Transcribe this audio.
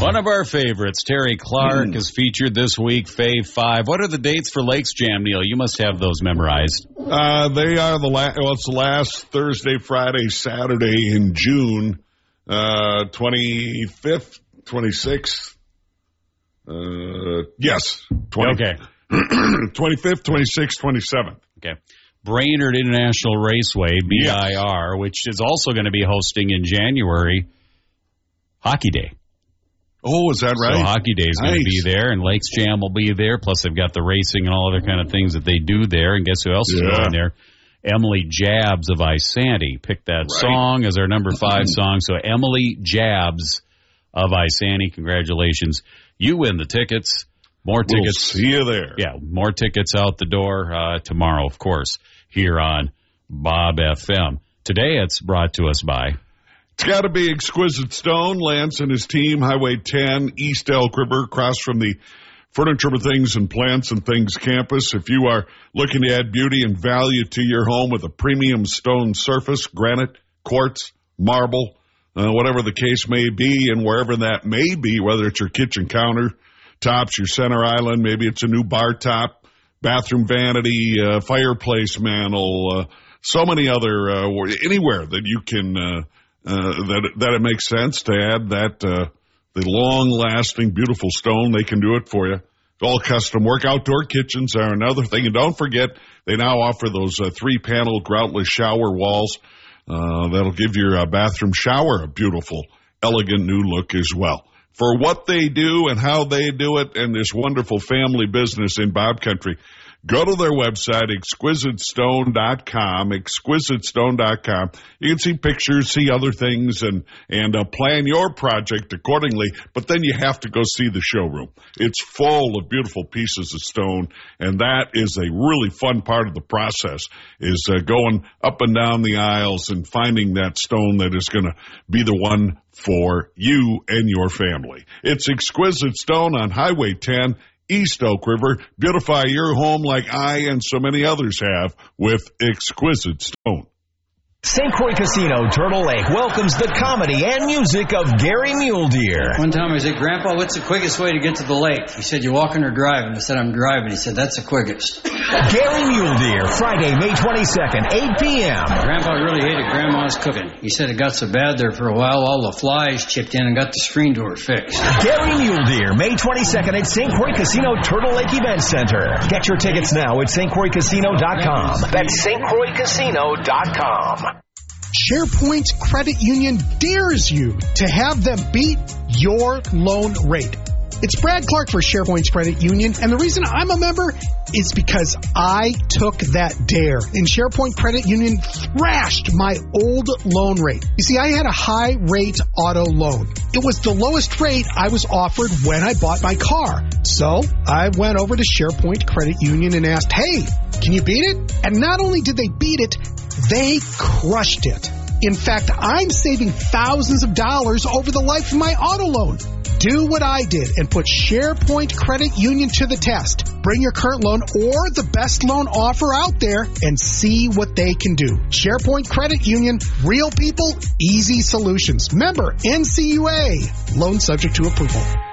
One of our favorites, Terry Clark, is featured this week, Fave 5. What are the dates for Lakes Jam, Neil? You must have those memorized. They are it's the last Thursday, Friday, Saturday in June, 25th, 26th. Yes. 20, Okay. 25th, 26th, 27th. Okay. Brainerd International Raceway, BIR, which is also going to be hosting in January, Hockey Day. Oh, is that right? So Hockey Day is going to be there, and Lakes Jam will be there. Plus, they've got the racing and all other kind of things that they do there. And guess who else is going there? Emily Jabs of Isanti picked that song as our number 5 song. So Emily Jabs of Isanti, congratulations. You win the tickets. More tickets. We'll see you there. Yeah, more tickets out the door tomorrow, of course, here on Bob FM. Today it's brought to us by... It's got to be Exquisite Stone, Lance and his team, Highway 10, East Elk River, across from the Furniture for Things and Plants and Things campus. If you are looking to add beauty and value to your home with a premium stone surface, granite, quartz, marble, whatever the case may be, and wherever that may be, whether it's your kitchen counter tops, your center island, maybe it's a new bar top, bathroom vanity, fireplace mantle, so many other, anywhere that you can... that it makes sense to add that the long-lasting, beautiful stone. They can do it for you. All custom work. Outdoor kitchens are another thing. And don't forget, they now offer those 3-panel groutless shower walls. That'll give your bathroom shower a beautiful, elegant new look as well. For what they do and how they do it and this wonderful family business in Bob Country, go to their website, exquisitestone.com, exquisitestone.com. You can see pictures, see other things, and plan your project accordingly, but then you have to go see the showroom. It's full of beautiful pieces of stone, and that is a really fun part of the process, is going up and down the aisles and finding that stone that is going to be the one for you and your family. It's Exquisite Stone on Highway 10, East Elk River. Beautify your home like I and so many others have with Exquisite Stone. St. Croix Casino, Turtle Lake welcomes the comedy and music of Gary Mule Deer. One time I said, Grandpa, what's the quickest way to get to the lake? He said, you walking or driving? I said, I'm driving. He said, that's the quickest. Gary Mule Deer, Friday, May 22nd, 8 p.m. Grandpa really hated Grandma's cooking. He said it got so bad there for a while, all the flies chipped in and got the screen door fixed. Gary Mule Deer, May 22nd at St. Croix Casino, Turtle Lake Event Center. Get your tickets now at stcroixcasino.com. That's stcroixcasino.com. SharePoint Credit Union dares you to have them beat your loan rate. It's Brad Clark for SharePoint Credit Union, and the reason I'm a member is because I took that dare, and SharePoint Credit Union thrashed my old loan rate. You see, I had a high-rate auto loan. It was the lowest rate I was offered when I bought my car. So I went over to SharePoint Credit Union and asked, hey, can you beat it? And not only did they beat it, they crushed it. In fact, I'm saving thousands of dollars over the life of my auto loan. Do what I did and put SharePoint Credit Union to the test. Bring your current loan or the best loan offer out there and see what they can do. SharePoint Credit Union, real people, easy solutions. Member NCUA. Loan subject to approval.